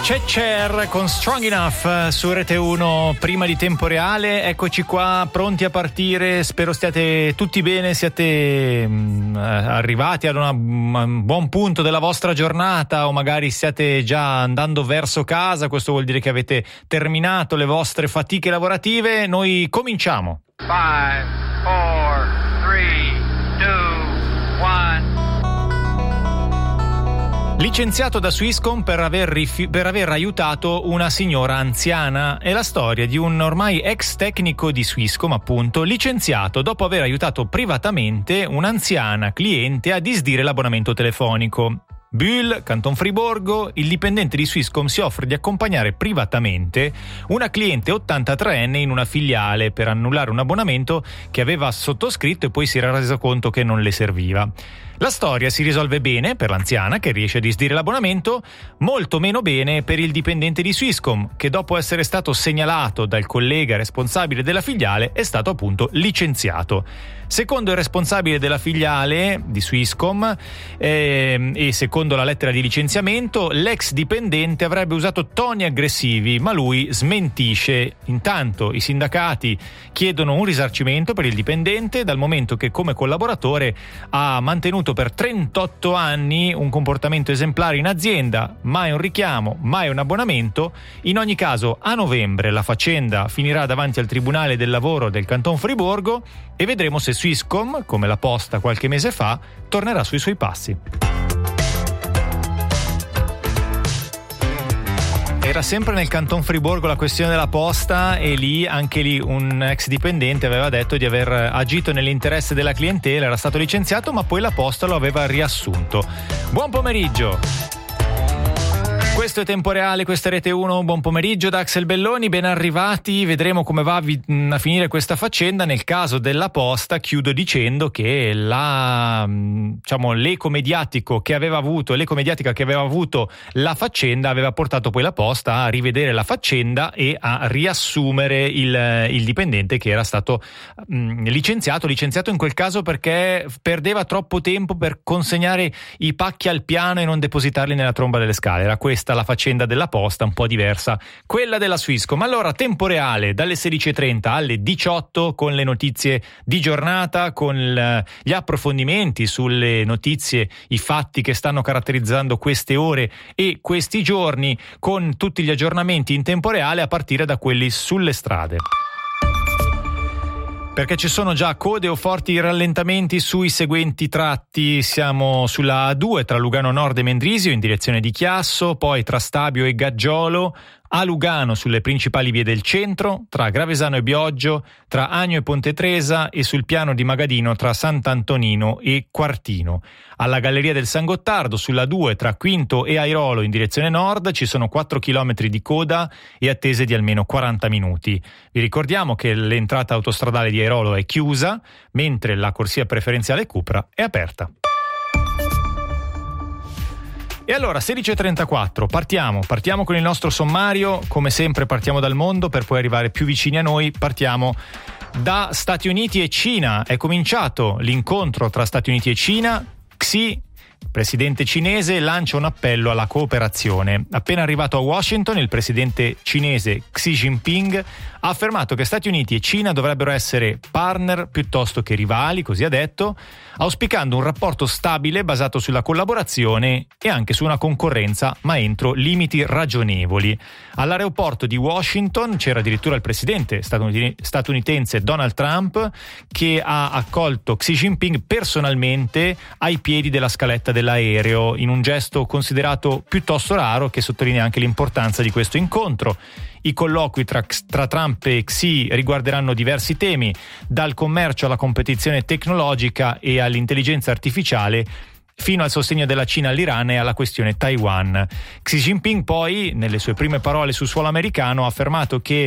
C'è Cher con Strong Enough su Rete 1, prima di Tempo Reale. Eccoci qua, pronti a partire. Spero stiate tutti bene, siate arrivati ad un buon punto della vostra giornata, o magari stiate già andando verso casa. Questo vuol dire che avete terminato le vostre fatiche lavorative. Noi cominciamo. 5, 4, 3, 2, 1. Licenziato da Swisscom per aver aiutato una signora anziana. È la storia di un ormai ex tecnico di Swisscom, appunto, licenziato dopo aver aiutato privatamente un'anziana cliente a disdire l'abbonamento telefonico. Bulle, Canton Friburgo, il dipendente di Swisscom si offre di accompagnare privatamente una cliente 83enne in una filiale per annullare un abbonamento che aveva sottoscritto e poi si era reso conto che non le serviva. La storia si risolve bene per l'anziana, che riesce a disdire l'abbonamento, molto meno bene per il dipendente di Swisscom, che dopo essere stato segnalato dal collega responsabile della filiale è stato appunto licenziato. Secondo il responsabile della filiale di Swisscom e secondo la lettera di licenziamento, l'ex dipendente avrebbe usato toni aggressivi, ma lui smentisce. Intanto i sindacati chiedono un risarcimento per il dipendente, dal momento che come collaboratore ha mantenuto per 38 anni un comportamento esemplare in azienda, mai un richiamo, mai un abbonamento. In ogni caso, a novembre la faccenda finirà davanti al Tribunale del Lavoro del Canton Friburgo e vedremo se Swisscom, come la Posta qualche mese fa, tornerà sui suoi passi. Era sempre nel Canton Friburgo la questione della Posta, e anche lì un ex dipendente aveva detto di aver agito nell'interesse della clientela, era stato licenziato, ma poi la Posta lo aveva riassunto. Buon pomeriggio! Questo è Tempo Reale, questa è Rete 1, buon pomeriggio da Axel Belloni, ben arrivati. Vedremo come va a finire questa faccenda. Nel caso della Posta chiudo dicendo che l'eco mediatico che aveva avuto, l'eco mediatica che aveva avuto la faccenda aveva portato poi la Posta a rivedere la faccenda e a riassumere il dipendente che era stato licenziato in quel caso perché perdeva troppo tempo per consegnare i pacchi al piano e non depositarli nella tromba delle scale. Era questa la faccenda della Posta, un po' diversa quella della Swisscom. Allora, Tempo Reale dalle 16:30 alle 18 con le notizie di giornata, con gli approfondimenti sulle notizie, i fatti che stanno caratterizzando queste ore e questi giorni, con tutti gli aggiornamenti in tempo reale a partire da quelli sulle strade. Perché ci sono già code o forti rallentamenti sui seguenti tratti. Siamo sulla A2 tra Lugano Nord e Mendrisio in direzione di Chiasso, poi tra Stabio e Gaggiolo, a Lugano sulle principali vie del centro, tra Gravesano e Bioggio, tra Agno e Ponte Tresa e sul piano di Magadino tra Sant'Antonino e Quartino. Alla Galleria del San Gottardo sulla 2 tra Quinto e Airolo in direzione nord ci sono 4 chilometri di coda e attese di almeno 40 minuti. Vi ricordiamo che l'entrata autostradale di Airolo è chiusa, mentre la corsia preferenziale Cupra è aperta. E allora, 16:34, partiamo con il nostro sommario. Come sempre partiamo dal mondo per poi arrivare più vicini a noi. Partiamo da Stati Uniti e Cina. È cominciato l'incontro tra Stati Uniti e Cina. Xi, presidente cinese, lancia un appello alla cooperazione. Appena arrivato a Washington, il presidente cinese Xi Jinping ha affermato che Stati Uniti e Cina dovrebbero essere partner piuttosto che rivali, così ha detto, auspicando un rapporto stabile basato sulla collaborazione e anche su una concorrenza, ma entro limiti ragionevoli. All'aeroporto di Washington c'era addirittura il presidente statunitense Donald Trump, che ha accolto Xi Jinping personalmente ai piedi della scaletta dell'aereo, in un gesto considerato piuttosto raro, che sottolinea anche l'importanza di questo incontro. I colloqui tra Trump e Xi riguarderanno diversi temi, dal commercio alla competizione tecnologica e all'intelligenza artificiale, fino al sostegno della Cina all'Iran e alla questione Taiwan. Xi Jinping poi, nelle sue prime parole sul suolo americano, ha affermato che